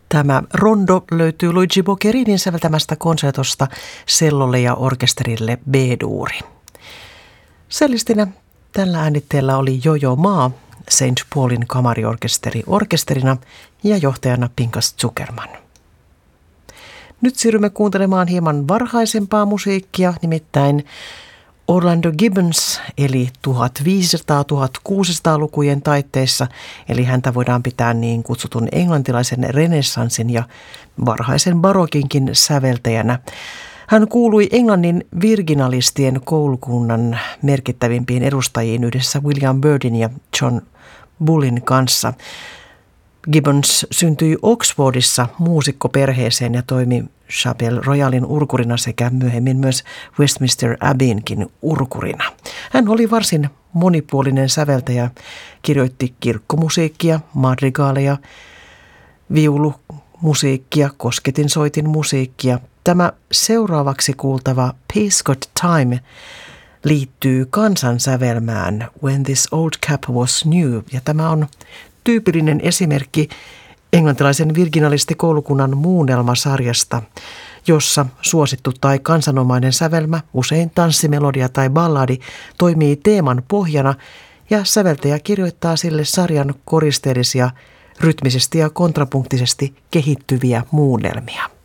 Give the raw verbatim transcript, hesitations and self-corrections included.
Tämä rondo löytyy Luigi Boccherinin säveltämästä konsertosta cellolle ja orkesterille B-duuri. Sellistinä tällä äänitteellä oli Jojo Ma, Saint Paulin kamariorkesteri orkesterina ja johtajana Pinkas Zukerman. Nyt siirrymme kuuntelemaan hieman varhaisempaa musiikkia, nimittäin Orlando Gibbons eli tuhatviisisataa-tuhatkuusisataa-lukujen taitteissa, eli häntä voidaan pitää niin kutsutun englantilaisen renessanssin ja varhaisen barokinkin säveltäjänä. Hän kuului Englannin virginalistien koulukunnan merkittävimpiin edustajiin yhdessä William Byrdin ja John Bullin kanssa. Gibbons syntyi Oxfordissa muusikkoperheeseen ja toimi Chapel Royalin urkurina sekä myöhemmin myös Westminster Abbeynkin urkurina. Hän oli varsin monipuolinen säveltäjä, kirjoitti kirkkomusiikkia, madrigaaleja, viulumusiikkia, kosketinsoitin musiikkia. Tämä seuraavaksi kuultava Peace Got Time liittyy kansansävelmään When This Old Cap Was New, ja tämä on tyypillinen esimerkki englantilaisen virginalistikoulukunnan muunnelmasarjasta, jossa suosittu tai kansanomainen sävelmä, usein tanssimelodia tai balladi, toimii teeman pohjana ja säveltäjä kirjoittaa sille sarjan koristeellisia, rytmisesti ja kontrapunktisesti kehittyviä muunnelmia.